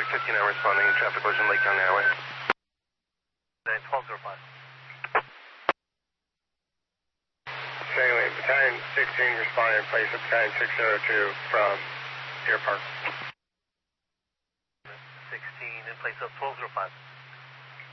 59 responding, traffic collision Lake County Highway. 1205. Secondly, Battalion 16 responding, place of Battalion 602 from Deer Park. 16 in place of 1205.